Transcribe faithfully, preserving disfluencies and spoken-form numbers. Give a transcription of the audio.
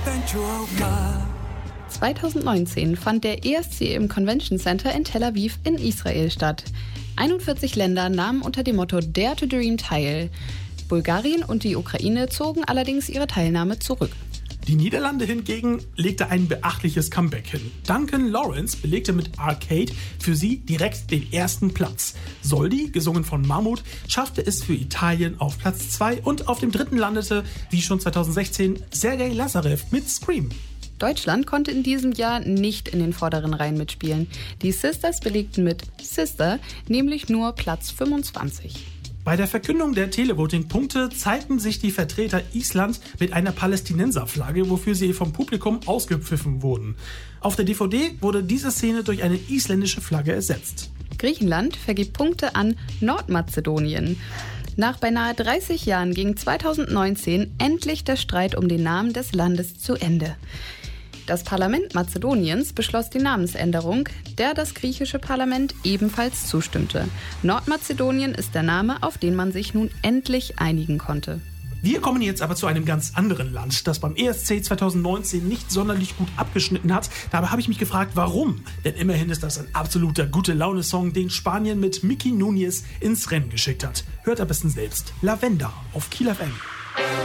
zweitausendneunzehn fand der E S C im Convention Center in Tel Aviv in Israel statt. einundvierzig Länder nahmen unter dem Motto Dare to Dream teil. Bulgarien und die Ukraine zogen allerdings ihre Teilnahme zurück. Die Niederlande hingegen legte ein beachtliches Comeback hin. Duncan Lawrence belegte mit Arcade für sie direkt den ersten Platz. Soldi, gesungen von Mammut, schaffte es für Italien auf Platz zwei und auf dem dritten landete, wie schon zweitausendsechzehn, Sergei Lazarev mit Scream. Deutschland konnte in diesem Jahr nicht in den vorderen Reihen mitspielen. Die Sisters belegten mit Sister nämlich nur Platz fünfundzwanzig. Bei der Verkündung der Televoting-Punkte zeigten sich die Vertreter Islands mit einer Palästinenserflagge, wofür sie vom Publikum ausgepfiffen wurden. Auf der D V D wurde diese Szene durch eine isländische Flagge ersetzt. Griechenland vergibt Punkte an Nordmazedonien. Nach beinahe dreißig Jahren ging zweitausendneunzehn endlich der Streit um den Namen des Landes zu Ende. Das Parlament Mazedoniens beschloss die Namensänderung, der das griechische Parlament ebenfalls zustimmte. Nordmazedonien ist der Name, auf den man sich nun endlich einigen konnte. Wir kommen jetzt aber zu einem ganz anderen Land, das beim E S C zweitausendneunzehn nicht sonderlich gut abgeschnitten hat. Dabei habe ich mich gefragt, warum? Denn immerhin ist das ein absoluter Gute-Laune-Song, den Spanien mit Miki Núñez ins Rennen geschickt hat. Hört am besten selbst. Lavender auf Kiel F M.